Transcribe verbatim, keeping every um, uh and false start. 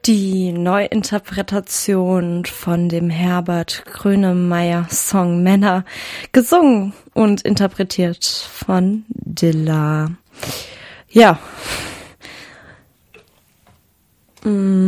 Die Neuinterpretation von dem Herbert Grönemeyer Song Männer, gesungen und interpretiert von Dilla. Ja. Mm.